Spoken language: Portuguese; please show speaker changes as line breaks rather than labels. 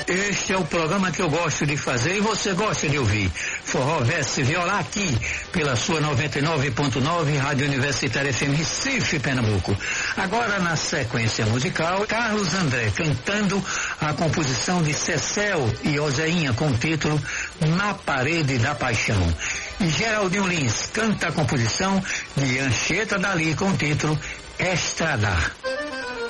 Este é o programa que eu gosto de fazer e você gosta de ouvir. Forró Verso Viola aqui, pela sua 99.9 Rádio Universitária FM Recife, Pernambuco. Agora na sequência musical, Carlos André cantando a composição de Cecel e Oseinha com o título Na Parede da Paixão. E Geraldinho Lins canta a composição de Anchieta Dali com o título Estradar.